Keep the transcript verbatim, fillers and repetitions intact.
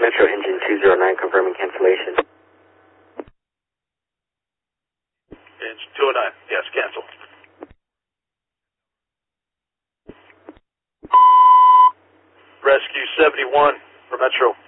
Metro engine two zero nine confirming cancellation. Engine two oh nine, yes, cancel. Rescue seventy-one for Metro.